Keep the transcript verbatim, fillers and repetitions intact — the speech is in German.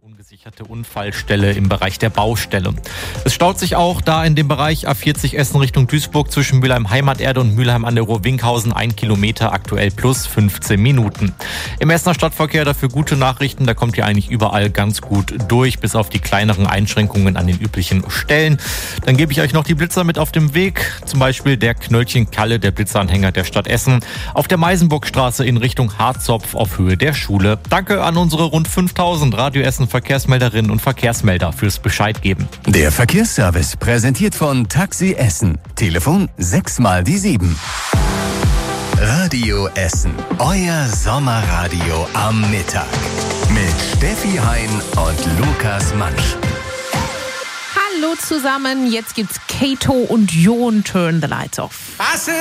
ungesicherte Unfallstelle im Bereich der Baustelle. Es staut sich auch da in dem Bereich A vierzig Essen Richtung Duisburg zwischen Mülheim Heimaterde und Mülheim an der Ruhr-Winkhausen ein Kilometer, aktuell plus fünfzehn Minuten. Im Essener Stadtverkehr dafür gute Nachrichten, da kommt ihr eigentlich überall ganz gut durch, bis auf die kleineren Einschränkungen an den üblichen Stellen. Dann gebe ich euch noch die Blitzer mit auf dem Weg, zum Beispiel der Knöllchen Kalle, der Blitzeranhänger der Stadt Essen, auf der Meisenburgstraße in Richtung Harzopf auf Höhe der Schule. Danke an unsere rund fünftausend Radio Essen Verkehrsmelderinnen und Verkehrsmelder fürs Bescheid geben. Der Verkehrsservice präsentiert von Taxi Essen. Telefon sechs mal die sieben. Radio Essen, euer Sommerradio am Mittag. Mit Steffi Hein und Lukas Mansch. Hallo zusammen, jetzt gibt's Kato und Jon, Turn the Lights Off. Was